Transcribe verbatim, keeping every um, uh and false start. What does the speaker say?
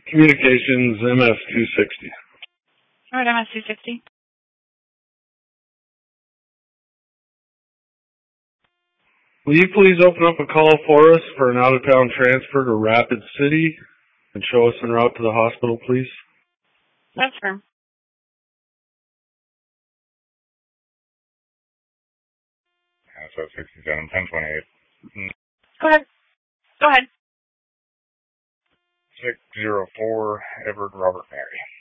Communications M S two sixty. All right, M S two sixty. Will you please open up a call for us for an out-of-town transfer to Rapid City and show us en route to the hospital, please? That's firm. So sixty-seven, ten twenty-eight. Go ahead. Go ahead. six zero four, Edward Robert Mary.